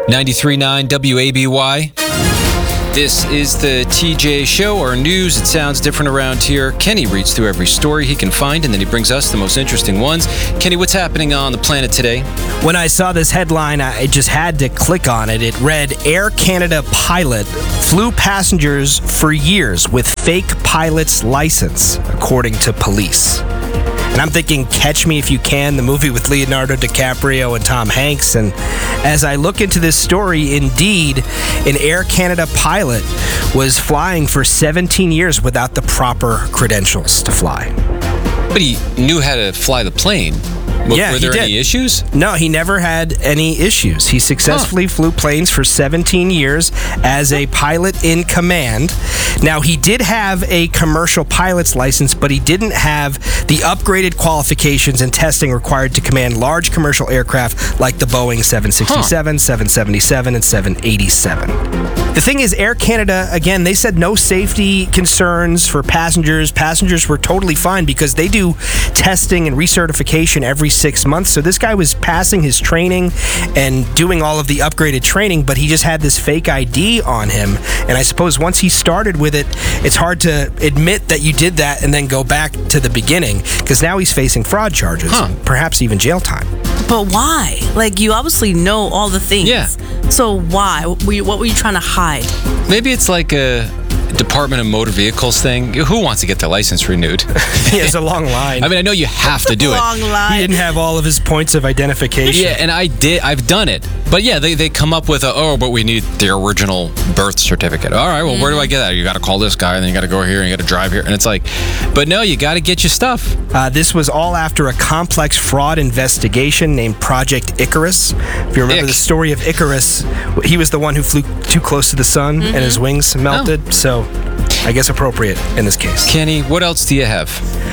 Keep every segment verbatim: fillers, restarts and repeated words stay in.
ninety-three point nine W A B Y. This is the T J Show, our news. It sounds different around here. Kenny reads through every story he can find, and then he brings us the most interesting ones. Kenny, what's happening on the planet today? When I saw this headline, I just had to click on it. It read, Air Canada pilot flew passengers for years with fake pilot's license, according to police. And I'm thinking Catch Me If You Can, the movie with Leonardo DiCaprio and Tom Hanks. And as I look into this story, indeed, an Air Canada pilot was flying for seventeen years without the proper credentials to fly. But he knew how to fly the plane. W- Yeah, Were there he did. any issues? No, he never had any issues. He successfully huh. flew planes for seventeen years as a pilot in command. Now, he did have a commercial pilot's license, but he didn't have the upgraded qualifications and testing required to command large commercial aircraft like the Boeing seven sixty-seven, huh. seven seventy-seven, and seven eighty-seven. The thing is, Air Canada, again, they said no safety concerns for passengers. Passengers were totally fine because they do testing and recertification every six months. So this guy was passing his training and doing all of the upgraded training, but he just had this fake I D on him. And I suppose once he started with it, it's hard to admit that you did that and then go back to the beginning, because now he's facing fraud charges, huh. and perhaps even jail time. But why? Like, you obviously know all the things. Yeah. So why? What were you, what were you trying to hide? Maybe it's like a Department of Motor Vehicles thing. Who wants to get their license renewed? He has a long line. I mean, I know you have to do it. Long line. He didn't have all of his points of identification. Yeah, and I did. I've done it. But yeah, they, they come up with a, oh, but we need the original birth certificate. All right, well, mm-hmm. where do I get that? You got to call this guy, and then you got to go here, and you got to drive here. And it's like, but no, you got to get your stuff. Uh, this was all after a complex fraud investigation named Project Icarus. If you remember Ick. the story of Icarus, he was the one who flew too close to the sun, mm-hmm. and his wings melted. Oh. So I guess appropriate in this case. Kenny, what else do you have?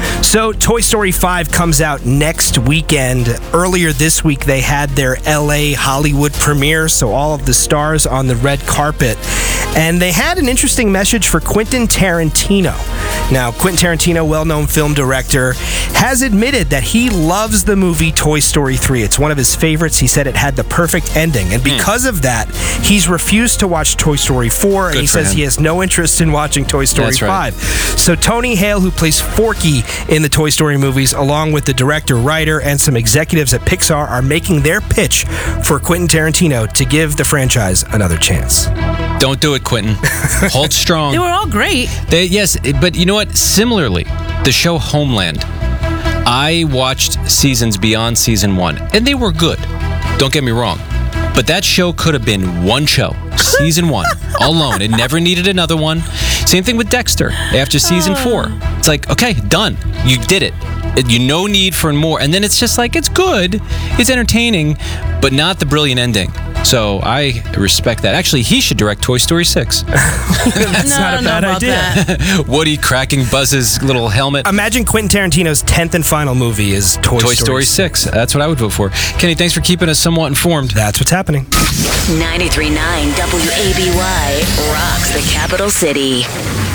So Toy Story five comes out next weekend. Earlier this week, they had their L A Hollywood premiere, so all of the stars on the red carpet. And they had an interesting message for Quentin Tarantino. Now, Quentin Tarantino, well-known film director, has admitted that he loves the movie Toy Story three. It's one of his favorites. He said it had the perfect ending. And because mm. of that, he's refused to watch Toy Story four, and Good he says him. he has no interest in watching Toy Story That's right. five. So Tony Hale, who plays Forky in the Toy Story movies, along with the director, writer, and some executives at Pixar, are making their pitch for Quentin Tarantino to give the franchise another chance. Don't do it, Quentin. Hold strong. They were all great. They, yes, but you know what? Similarly, the show Homeland. I watched seasons beyond season one, and they were good. Don't get me wrong. But that show could have been one show. Season one, alone. It never needed another one. Same thing with Dexter after season four. It's like, okay, done. You did it. You no need for more. And then it's just like, it's good. It's entertaining, but not the brilliant ending. So I respect that. Actually, he should direct Toy Story six. That's no, not a bad idea. Woody cracking Buzz's little helmet. Imagine Quentin Tarantino's tenth and final movie is Toy, Toy Story, Story six. That's what I would vote for. Kenny, thanks for keeping us somewhat informed. That's what's happening. ninety-three point nine W A B Y rocks the capital city.